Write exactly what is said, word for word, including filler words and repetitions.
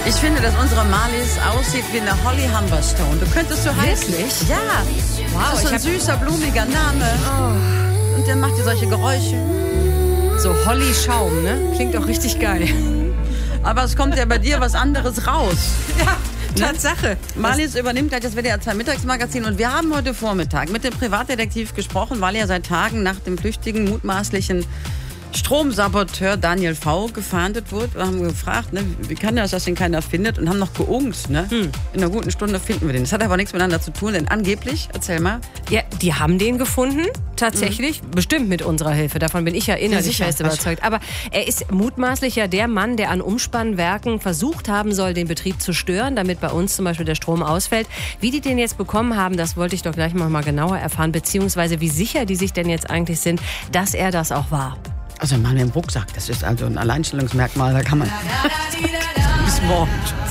Ich finde, dass unsere Marlies aussieht wie eine Holly Humberstone. Du könntest so heißen. Wirklich? Ja. Wow, Das ist so ein ich hab- süßer, blumiger Name. Oh. Und der macht dir solche Geräusche. So Holly Schaum, ne? Klingt auch richtig geil. Aber es kommt ja bei dir was anderes raus. Ja, Tatsache. Marlies übernimmt gleich das W D R zwei Mittagsmagazin und wir haben heute Vormittag mit dem Privatdetektiv gesprochen, weil er seit Tagen nach dem flüchtigen, mutmaßlichen Stromsaboteur Daniel V. gefahndet wurde. Wir haben gefragt, ne, wie kann das, dass ihn keiner findet, und haben noch geungt. Ne? Hm. In einer guten Stunde finden wir den. Das hat aber nichts miteinander zu tun, denn angeblich, erzähl mal. Ja, die haben den gefunden, tatsächlich. Mhm. Bestimmt mit unserer Hilfe. Davon bin ich ja innerlich Ja, fest überzeugt. Aber er ist mutmaßlich ja der Mann, der an Umspannwerken versucht haben soll, den Betrieb zu stören, damit bei uns zum Beispiel der Strom ausfällt. Wie die den jetzt bekommen haben, das wollte ich doch gleich noch mal genauer erfahren. Beziehungsweise wie sicher die sich denn jetzt eigentlich sind, dass er das auch war. Also ein Mann im Rucksack, das ist also ein Alleinstellungsmerkmal, da kann man... Bis morgen.